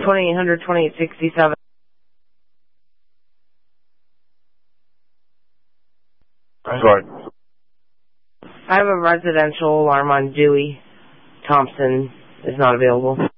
2800, 2867. Sorry. I have a residential alarm on Dewey. Thompson is not available.